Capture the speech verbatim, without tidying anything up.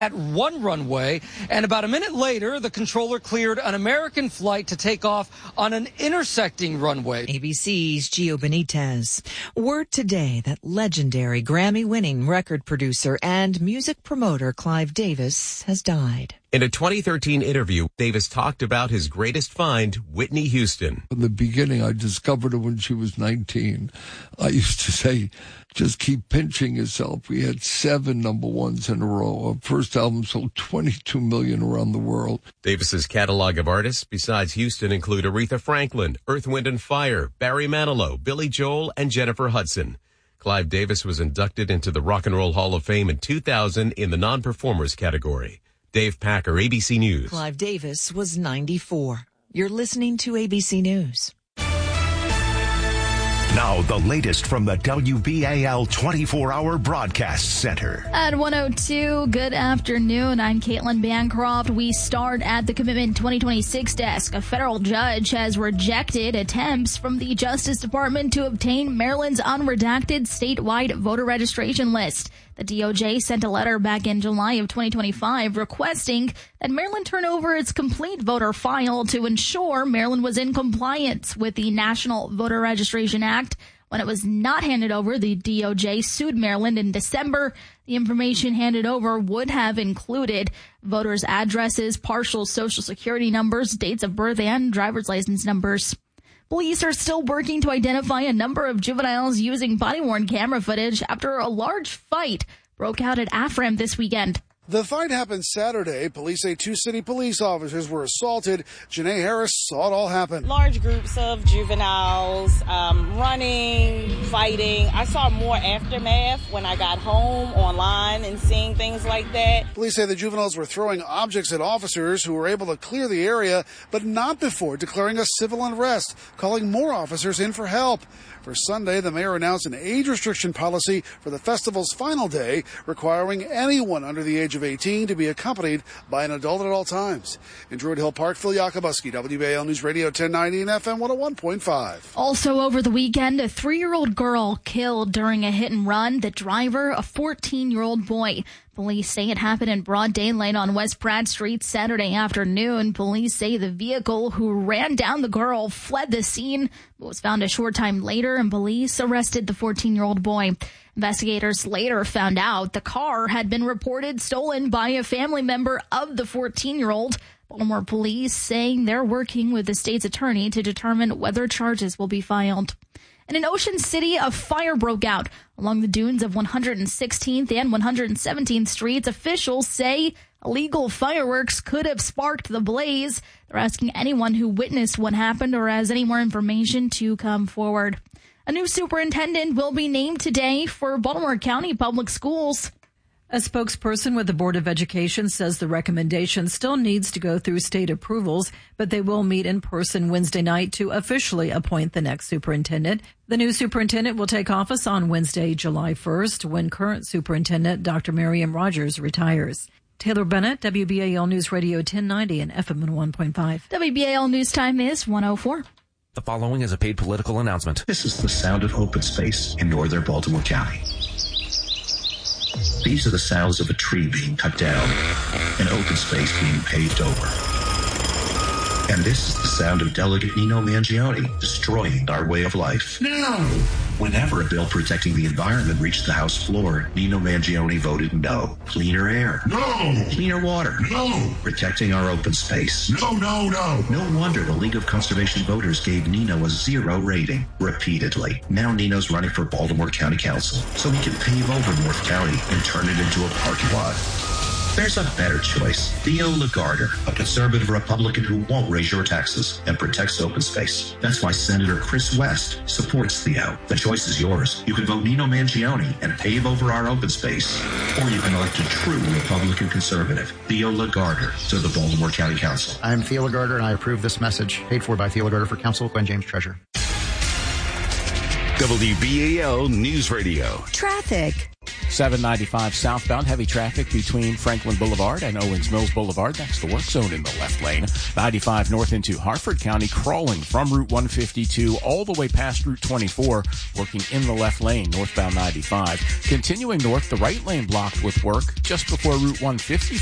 at one runway, and about a minute later, the controller cleared an American flight to take off on an intersecting runway. A B C's Gio Benitez. Word today that legendary Grammy-winning record producer and music promoter Clive Davis has died. In a twenty thirteen interview, Davis talked about his greatest find, Whitney Houston. In the beginning, I discovered her when she was nineteen. I used to say, just keep pinching yourself. We had seven number ones in a row. Our first album sold twenty-two million around the world. Davis's catalog of artists besides Houston include Aretha Franklin, Earth, Wind and Fire, Barry Manilow, Billy Joel, and Jennifer Hudson. Clive Davis was inducted into the Rock and Roll Hall of Fame in two thousand in the non-performers category. Dave Packer, A B C News. Clive Davis was ninety-four. You're listening to A B C News. Now, the latest from the W B A L twenty-four hour Broadcast Center. At one oh two, good afternoon. I'm Caitlin Bancroft. We start at the Commitment twenty twenty-six desk. A federal judge has rejected attempts from the Justice Department to obtain Maryland's unredacted statewide voter registration list. The D O J sent a letter back in July of twenty twenty-five requesting that Maryland turn over its complete voter file to ensure Maryland was in compliance with the National Voter Registration Act. When it was not handed over, the D O J sued Maryland in December. The information handed over would have included voters' addresses, partial social security numbers, dates of birth, and driver's license numbers. Police are still working to identify a number of juveniles using body-worn camera footage after a large fight broke out at Afram this weekend. The fight happened Saturday. Police say two city police officers were assaulted. Janae Harris saw it all happen. Large groups of juveniles um, running, fighting. I saw more aftermath when I got home online and seeing things like that. Police say the juveniles were throwing objects at officers who were able to clear the area, but not before declaring a civil unrest, calling more officers in for help. For Sunday, the mayor announced an age restriction policy for the festival's final day, requiring anyone under the age of eighteen to be accompanied by an adult at all times. In Druid Hill Park, Phil Yakubuski, W B A L News Radio ten ninety and F M one oh one point five. Also over the weekend, a three-year-old girl killed during a hit and run. The driver, a fourteen-year-old boy. Police say it happened in broad daylight on West Pratt Street Saturday afternoon. Police say the vehicle who ran down the girl fled the scene, but was found a short time later, and police arrested the fourteen-year-old boy. Investigators later found out the car had been reported stolen by a family member of the fourteen-year-old. Baltimore police saying they're working with the state's attorney to determine whether charges will be filed. And in Ocean City, a fire broke out along the dunes of one hundred sixteenth and one hundred seventeenth Streets. Officials say illegal fireworks could have sparked the blaze. They're asking anyone who witnessed what happened or has any more information to come forward. A new superintendent will be named today for Baltimore County Public Schools. A spokesperson with the Board of Education says the recommendation still needs to go through state approvals, but they will meet in person Wednesday night to officially appoint the next superintendent. The new superintendent will take office on Wednesday, July first, when current superintendent Doctor Miriam Rogers retires. Taylor Bennett, W B A L News Radio ten ninety and F M one oh one point five. W B A L News Time is one oh four. The following is a paid political announcement. This is the sound of open space in northern Baltimore County. These are the sounds of a tree being cut down, an open space being paved over. And this is the sound of Delegate Nino Mangione destroying our way of life. No! Whenever a bill protecting the environment reached the House floor, Nino Mangione voted no. Cleaner air. No! Cleaner water. No! Protecting our open space. No, no, no! No wonder the League of Conservation Voters gave Nino a zero rating repeatedly. Now Nino's running for Baltimore County Council so he can pave over North County and turn it into a parking lot. There's a better choice. Theo Lagarder, a conservative Republican who won't raise your taxes and protects open space. That's why Senator Chris West supports Theo. The choice is yours. You can vote Nino Mangione and pave over our open space. Or you can elect a true Republican conservative, Theo Lagarder, to the Baltimore County Council. I'm Theo Lagarder, and I approve this message. Paid for by Theo Lagarder for Council, Glenn James, Treasurer. W B A L News Radio. Traffic. seven ninety-five southbound, heavy traffic between Franklin Boulevard and Owens Mills Boulevard. That's the work zone in the left lane. ninety-five north into Harford County, crawling from Route one fifty-two all the way past Route twenty-four, working in the left lane, northbound ninety-five. Continuing north, the right lane blocked with work just before Route one fifty.